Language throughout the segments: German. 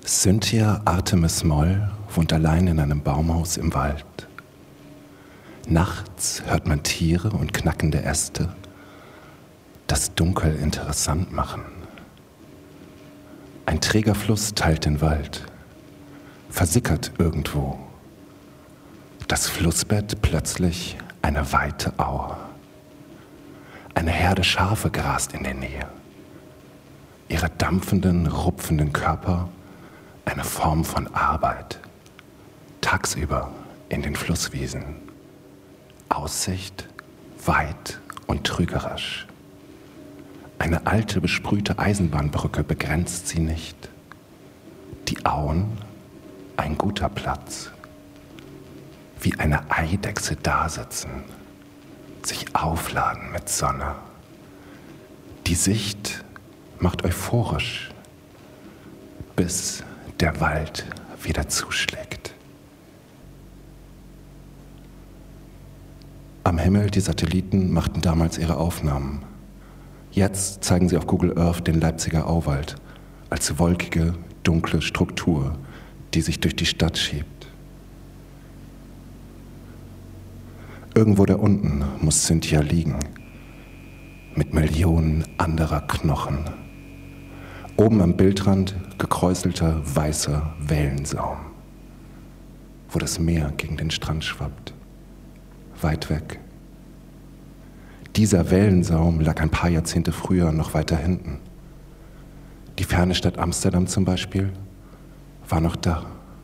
Cynthia Artemis Moll wohnt allein in einem Baumhaus im Wald. Nachts hört man Tiere und knackende Äste, das Dunkel interessant machen. Ein träger Fluss teilt den Wald, versickert irgendwo. Das Flussbett plötzlich eine weite Aue. Eine Herde Schafe grast in der Nähe. Ihre dampfenden, rupfenden Körper eine Form von Arbeit. Tagsüber in den Flusswiesen. Aussicht weit und trügerisch. Eine alte, besprühte Eisenbahnbrücke begrenzt sie nicht. Die Auen, ein guter Platz. Wie eine Eidechse dasitzen, sich aufladen mit Sonne. Die Sicht macht euphorisch, bis der Wald wieder zuschlägt. Am Himmel, die Satelliten machten damals ihre Aufnahmen. Jetzt zeigen sie auf Google Earth den Leipziger Auwald als wolkige, dunkle Struktur, die sich durch die Stadt schiebt. Irgendwo da unten muss Cynthia liegen, mit Millionen anderer Knochen. Oben am Bildrand gekräuselter, weißer Wellensaum, wo das Meer gegen den Strand schwappt, weit weg. Dieser Wellensaum lag ein paar Jahrzehnte früher noch weiter hinten. Die ferne Stadt Amsterdam zum Beispiel war noch da.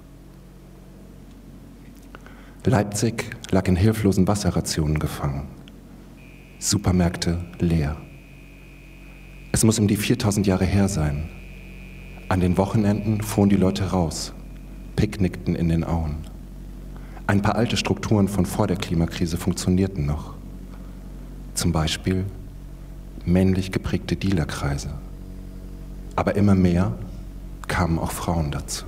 Leipzig lag in hilflosen Wasserrationen gefangen. Supermärkte leer. Es muss um die 4000 Jahre her sein. An den Wochenenden fuhren die Leute raus, picknickten in den Auen. Ein paar alte Strukturen von vor der Klimakrise funktionierten noch. Zum Beispiel männlich geprägte Dealerkreise. Aber immer mehr kamen auch Frauen dazu.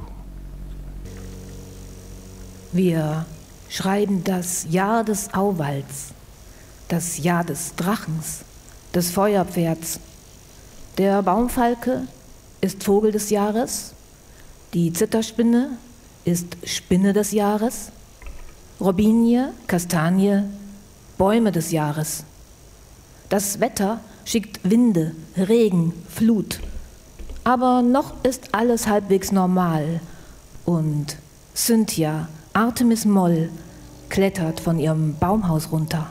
Wir schreiben das Jahr des Auwalds, das Jahr des Drachens, des Feuerpferds. Der Baumfalke ist Vogel des Jahres, die Zitterspinne ist Spinne des Jahres, Robinie, Kastanie, Bäume des Jahres. Das Wetter schickt Winde, Regen, Flut. Aber noch ist alles halbwegs normal. Und Cynthia Artemis Moll klettert von ihrem Baumhaus runter.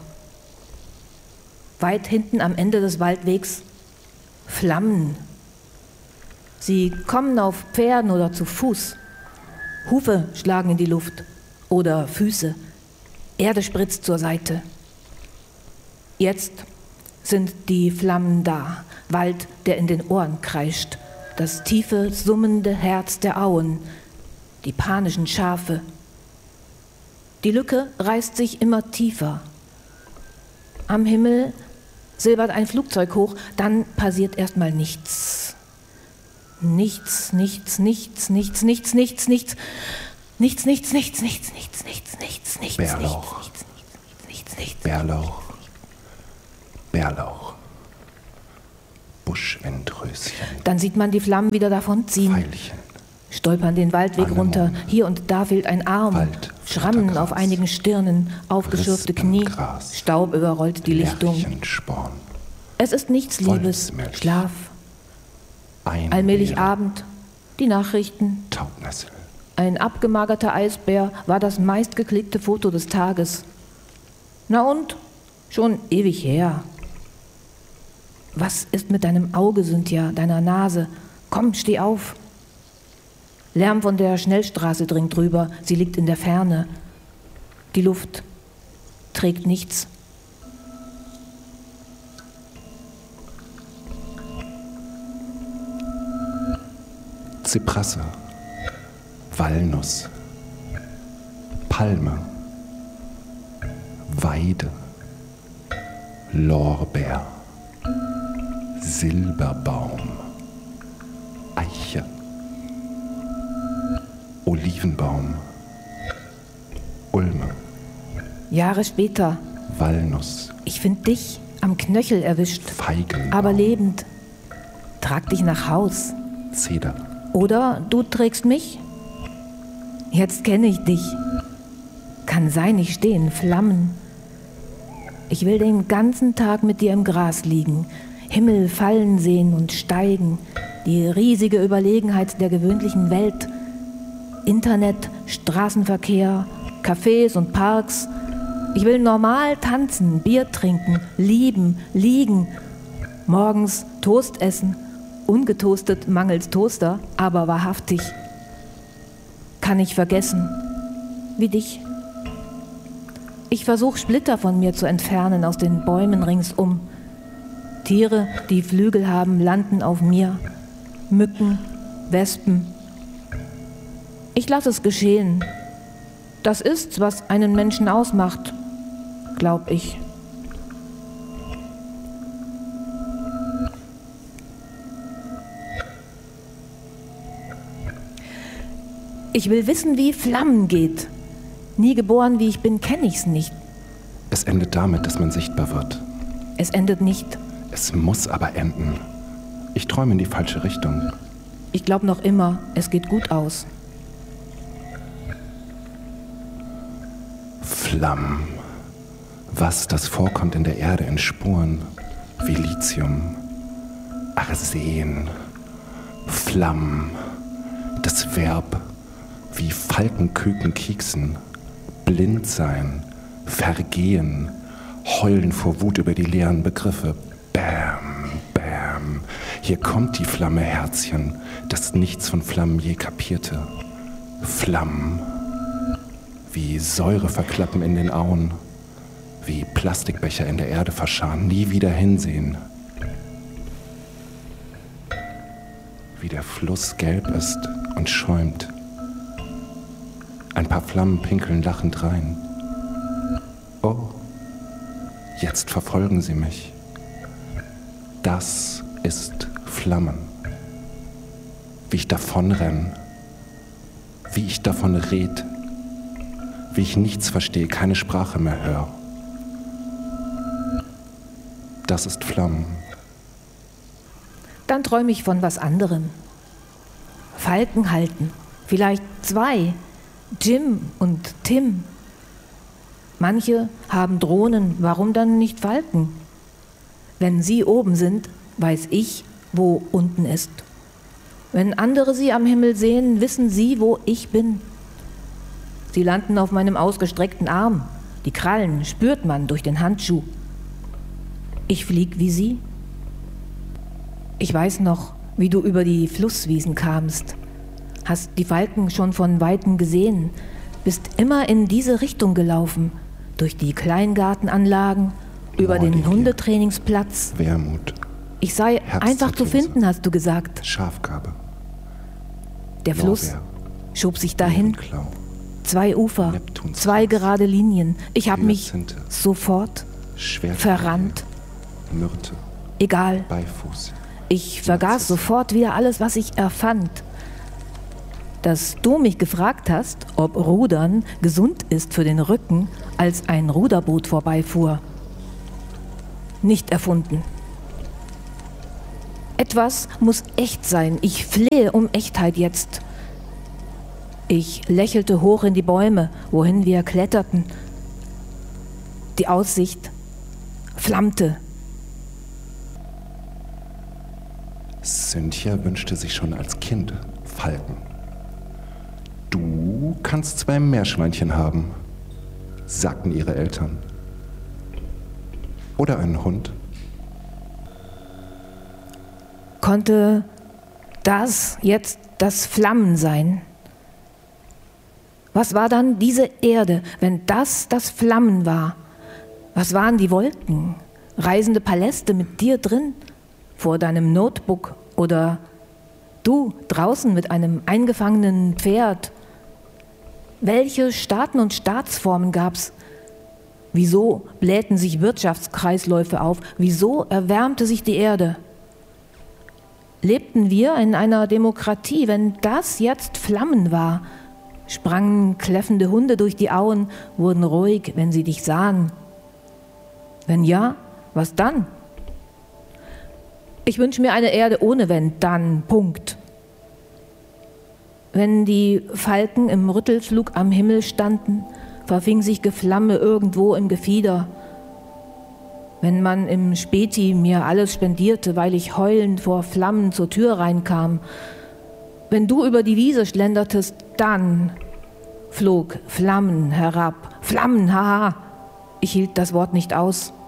Weit hinten am Ende des Waldwegs Flammen. Sie kommen auf Pferden oder zu Fuß. Hufe schlagen in die Luft oder Füße. Erde spritzt zur Seite. Jetzt sind die Flammen da. Wald, der in den Ohren kreischt. Das tiefe, summende Herz der Auen. Die panischen Schafe. Die Lücke reißt sich immer tiefer. Am Himmel silbert ein Flugzeug hoch, dann passiert erstmal nichts. Nichts, nichts, nichts, nichts, nichts, nichts, nichts. Nichts, nichts, nichts, nichts, nichts, nichts, nichts, nichts, Bärlauch. nichts, nichts, nichts. Bärlauch. Bärlauch. Buschwindröschen. Dann sieht man die Flammen wieder davonziehen. Veilchen. Stolpern den Waldweg runter. Hier und da fehlt ein Arm. Schrammen auf einigen Stirnen, aufgeschürfte Knie. Staub überrollt die Lichtung. Lerchensporn. Es ist nichts, Liebes. Wolfsmilch. Schlaf. Allmählich Abend. Die Nachrichten. Taubnessel. Ein abgemagerter Eisbär war das meistgeklickte Foto des Tages. Na und? Schon ewig her. Was ist mit deinem Auge, Cynthia, deiner Nase? Komm, steh auf. Lärm von der Schnellstraße dringt drüber. Sie liegt in der Ferne. Die Luft trägt nichts. Zypresse. Walnuss. Palme. Weide. Lorbeer. Silberbaum. Eiche. Olivenbaum. Ulme. Jahre später. Walnuss. Ich find dich am Knöchel erwischt. Feigenbaum. Aber lebend. Trag dich nach Haus. Zeder. Oder du trägst mich? Jetzt kenne ich dich. Kann sein, ich stehe in Flammen. Ich will den ganzen Tag mit dir im Gras liegen, Himmel fallen sehen und steigen, die riesige Überlegenheit der gewöhnlichen Welt, Internet, Straßenverkehr, Cafés und Parks. Ich will normal tanzen, Bier trinken, lieben, liegen, morgens Toast essen, ungetoastet mangels Toaster, aber wahrhaftig. Kann ich vergessen, wie dich. Ich versuche Splitter von mir zu entfernen aus den Bäumen ringsum. Tiere, die Flügel haben, landen auf mir. Mücken, Wespen. Ich lasse es geschehen. Das ist, was einen Menschen ausmacht, glaub ich. Ich will wissen, wie Flammen geht. Nie geboren, wie ich bin, kenne ich's nicht. Es endet damit, dass man sichtbar wird. Es endet nicht. Es muss aber enden. Ich träume in die falsche Richtung. Ich glaube noch immer, es geht gut aus. Flammen. Was das vorkommt in der Erde in Spuren, wie Lithium, Arsen, Flammen, das Verb, wie Falkenküken kieksen, blind sein, vergehen, heulen vor Wut über die leeren Begriffe. Bam, bam, hier kommt die Flamme, Herzchen, das nichts von Flammen je kapierte. Flammen, wie Säure verklappen in den Auen, wie Plastikbecher in der Erde verscharren, nie wieder hinsehen. Wie der Fluss gelb ist und schäumt. Ein paar Flammen pinkeln lachend rein. Oh, jetzt verfolgen sie mich. Das ist Flammen. Wie ich davonrenne, wie ich davon red, wie ich nichts verstehe, keine Sprache mehr höre. Das ist Flammen. Dann träume ich von was anderem. Falken halten, vielleicht 2. Jim und Tim. Manche haben Drohnen, warum dann nicht Falken? Wenn sie oben sind, weiß ich, wo unten ist. Wenn andere sie am Himmel sehen, wissen sie, wo ich bin. Sie landen auf meinem ausgestreckten Arm. Die Krallen spürt man durch den Handschuh. Ich flieg wie sie. Ich weiß noch, wie du über die Flusswiesen kamst. Hast die Falken schon von Weitem gesehen, bist immer in diese Richtung gelaufen, durch die Kleingartenanlagen, über den Hundetrainingsplatz. Wermut. Ich sei einfach zu finden, hast du gesagt. Schafgarbe. Der Fluss Lorbeer. schob sich dahin. Bärenklau. 2 Ufer, Neptuns 2 gerade Linien. Ich habe mich Hyazinthe. sofort Schwertlilie. verrannt. Myrte. Egal, Beifuß. ich vergaß sofort wieder alles, was ich erfand. Dass du mich gefragt hast, ob Rudern gesund ist für den Rücken, als ein Ruderboot vorbeifuhr. Nicht erfunden. Etwas muss echt sein. Ich flehe um Echtheit jetzt. Ich lächelte hoch in die Bäume, wohin wir kletterten. Die Aussicht flammte. Cynthia wünschte sich schon als Kind Falken. Du kannst 2 Meerschweinchen haben, sagten ihre Eltern. Oder einen Hund. Konnte das jetzt das Flammen sein? Was war dann diese Erde, wenn das Flammen war? Was waren die Wolken? Reisende Paläste mit dir drin? Vor deinem Notebook? Oder du draußen mit einem eingefangenen Pferd? Welche Staaten und Staatsformen gab's? Wieso blähten sich Wirtschaftskreisläufe auf? Wieso erwärmte sich die Erde? Lebten wir in einer Demokratie, wenn das jetzt Flammen war? Sprangen kläffende Hunde durch die Auen, wurden ruhig, wenn sie dich sahen? Wenn ja, was dann? Ich wünsche mir eine Erde ohne Wenn, dann, Punkt. Wenn die Falken im Rüttelflug am Himmel standen, verfing sich Geflamme irgendwo im Gefieder. Wenn man im Späti mir alles spendierte, weil ich heulend vor Flammen zur Tür reinkam. Wenn du über die Wiese schlendertest, dann flog Flammen herab. Flammen, haha! Ich hielt das Wort nicht aus.